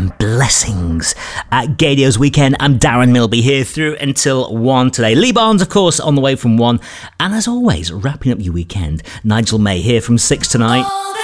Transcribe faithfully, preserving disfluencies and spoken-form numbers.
and blessings at Gaydios Weekend. I'm Darren Milby here through until one today. Lee Barnes, of course, on the way from one. And as always, wrapping up your weekend, Nigel May here from six tonight.